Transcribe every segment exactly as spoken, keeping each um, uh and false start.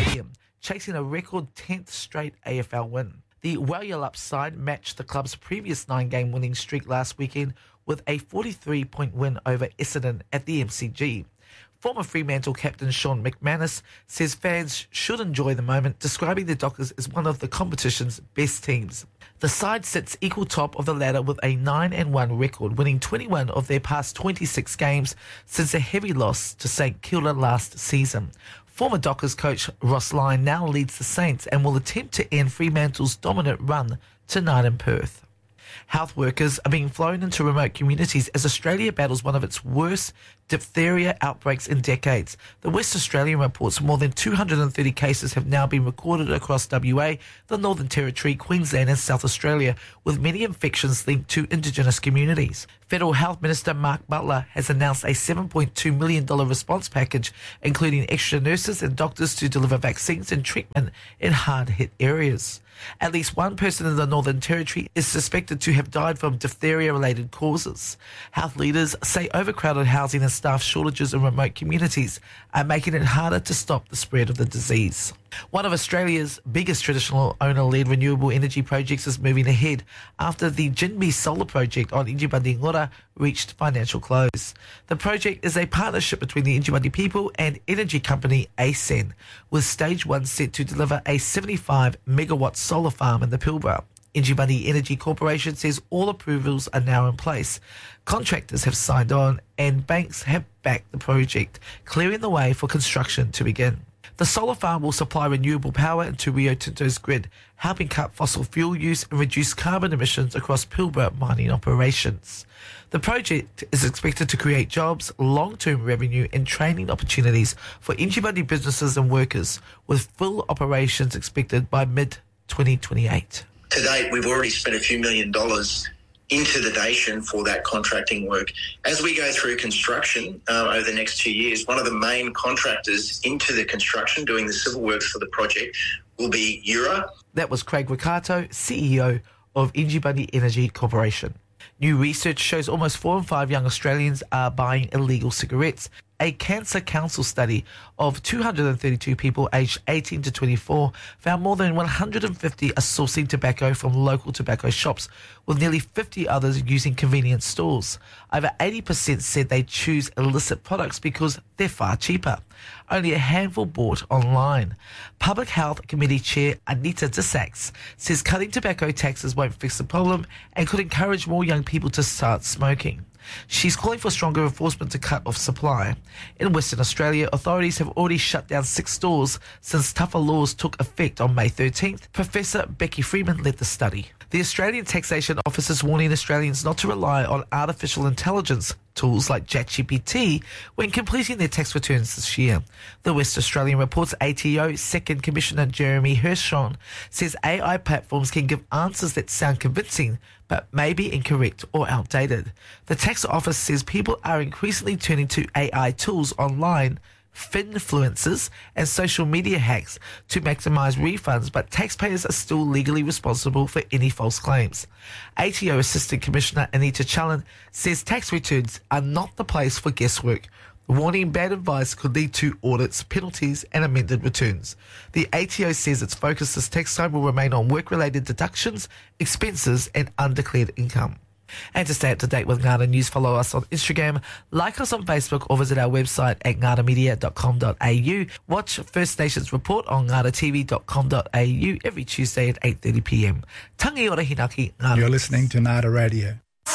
Stadium, chasing a record tenth straight A F L win. The Walyallup side matched the club's previous nine-game winning streak last weekend with a forty-three point win over Essendon at the M C G. Former Fremantle captain Sean McManus says fans should enjoy the moment, describing the Dockers as one of the competition's best teams. The side sits equal top of the ladder with a nine and one record, winning twenty-one of their past twenty-six games since a heavy loss to St Kilda last season. Former Dockers coach Ross Lyon now leads the Saints and will attempt to end Fremantle's dominant run tonight in Perth. Health workers are being flown into remote communities as Australia battles one of its worst diphtheria outbreaks in decades. The West Australian reports more than two hundred thirty cases have now been recorded across W A, the Northern Territory, Queensland and South Australia, with many infections linked to Indigenous communities. Federal Health Minister Mark Butler has announced a seven point two million dollars response package, including extra nurses and doctors to deliver vaccines and treatment in hard-hit areas. At least one person in the Northern Territory is suspected to have died from diphtheria-related causes. Health leaders say overcrowded housing and staff shortages in remote communities are making it harder to stop the spread of the disease. One of Australia's biggest traditional owner-led renewable energy projects is moving ahead after the Jinbi Solar Project on Injibandi Ngora reached financial close. The project is a partnership between the Injibandi people and energy company A S E N, with stage one set to deliver a seventy-five megawatt solar farm in the Pilbara. Injibandi Energy Corporation says all approvals are now in place. Contractors have signed on and banks have backed the project, clearing the way for construction to begin. The solar farm will supply renewable power into Rio Tinto's grid, helping cut fossil fuel use and reduce carbon emissions across Pilbara mining operations. The project is expected to create jobs, long-term revenue and training opportunities for Injibandi businesses and workers, with full operations expected by mid twenty twenty-eight. To date, we've already spent a few million dollars into the nation for that contracting work. As we go through construction uh, over the next two years, one of the main contractors into the construction, doing the civil works for the project, will be Ura. That was Craig Ricardo, C E O of Injibandi Energy Corporation. New research shows almost four in five young Australians are buying illegal cigarettes. A Cancer Council study of two hundred thirty-two people aged eighteen to twenty-four found more than one hundred fifty are sourcing tobacco from local tobacco shops, with nearly fifty others using convenience stores. Over eighty percent said they choose illicit products because they're far cheaper. Only a handful bought online. Public Health Committee Chair Anita Dissax says cutting tobacco taxes won't fix the problem and could encourage more young people to start smoking. She's calling for stronger enforcement to cut off supply. In Western Australia, authorities have already shut down six stores since tougher laws took effect on May thirteenth. Professor Becky Freeman led the study. The Australian Taxation Office is warning Australians not to rely on artificial intelligence tools like ChatGPT when completing their tax returns this year. The West Australian Report's A T O Second Commissioner Jeremy Hershon says A I platforms can give answers that sound convincing but may be incorrect or outdated. The tax office says people are increasingly turning to A I tools online, finfluencers and social media hacks to maximise refunds, but taxpayers are still legally responsible for any false claims. A T O Assistant Commissioner Anita Challen says tax returns are not the place for guesswork, warning bad advice could lead to audits, penalties and amended returns. The A T O says its focus this tax time will remain on work-related deductions, expenses and undeclared income. And to stay up to date with Ngada News, follow us on Instagram, like us on Facebook or visit our website at ngada media dot com dot a u. Watch First Nations Report on ngada t v dot com dot a u every Tuesday at eight thirty p m. Tangi ora hinaki, Ngada. You're listening to Ngada Radio.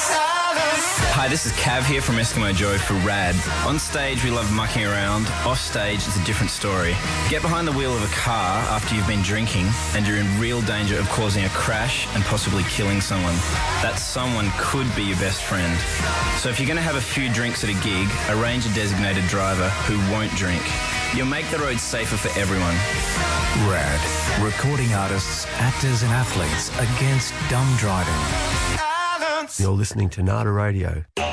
Hi, this is Cav here from Eskimo Joe for Rad. On stage, we love mucking around. Off stage, it's a different story. Get behind the wheel of a car after you've been drinking and you're in real danger of causing a crash and possibly killing someone. That someone could be your best friend. So if you're going to have a few drinks at a gig, arrange a designated driver who won't drink. You'll make the roads safer for everyone. Rad. Recording artists, actors and athletes against dumb driving. You're listening to Ngada Radio.